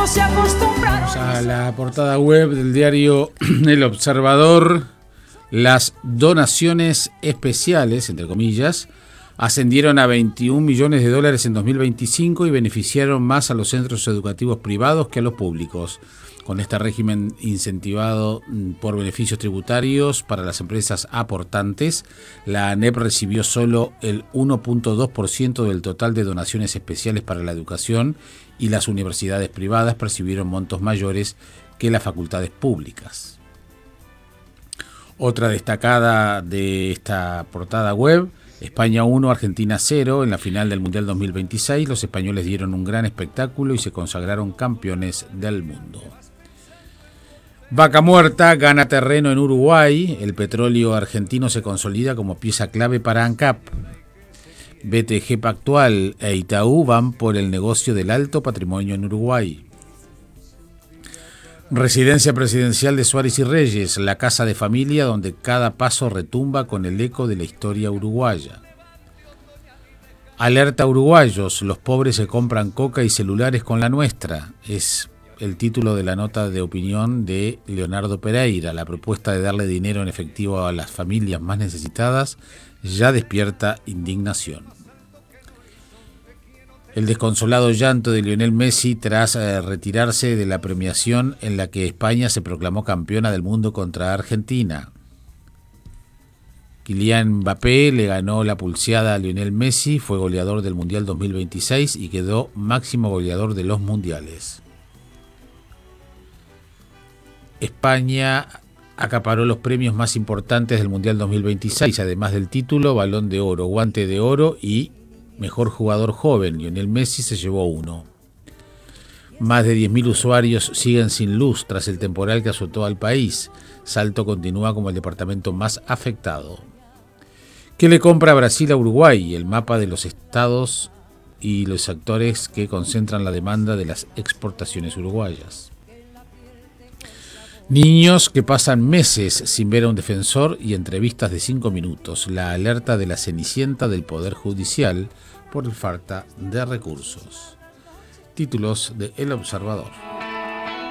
todos se acostumbraron. Vamos a la portada web del diario El Observador. Las donaciones especiales, entre comillas, ascendieron a $21 millones en 2025 y beneficiaron más a los centros educativos privados que a los públicos. Con este régimen incentivado por beneficios tributarios para las empresas aportantes, la ANEP recibió solo el 1.2% del total de donaciones especiales para la educación y las universidades privadas percibieron montos mayores que las facultades públicas. Otra destacada de esta portada web: España 1, Argentina 0. En la final del Mundial 2026, los españoles dieron un gran espectáculo y se consagraron campeones del mundo. Vaca Muerta gana terreno en Uruguay. El petróleo argentino se consolida como pieza clave para ANCAP. BTG Pactual e Itaú van por el negocio del alto patrimonio en Uruguay. Residencia presidencial de Suárez y Reyes, la casa de familia donde cada paso retumba con el eco de la historia uruguaya. Alerta uruguayos, los pobres se compran coca y celulares con la nuestra. Es el título de la nota de opinión de Leonardo Pereira. La propuesta de darle dinero en efectivo a las familias más necesitadas ya despierta indignación. El desconsolado llanto de Lionel Messi tras retirarse de la premiación en la que España se proclamó campeona del mundo contra Argentina. Kylian Mbappé le ganó la pulseada a Lionel Messi, fue goleador del Mundial 2026 y quedó máximo goleador de los mundiales. España acaparó los premios más importantes del Mundial 2026, además del título, Balón de Oro, Guante de Oro y Mejor Jugador Joven. Lionel Messi se llevó uno. Más de 10.000 usuarios siguen sin luz tras el temporal que azotó al país. Salto continúa como el departamento más afectado. ¿Qué le compra Brasil a Uruguay? El mapa de los estados y los actores que concentran la demanda de las exportaciones uruguayas. Niños que pasan meses sin ver a un defensor y entrevistas de 5 minutos. La alerta de la Cenicienta del Poder Judicial por falta de recursos. Títulos de El Observador.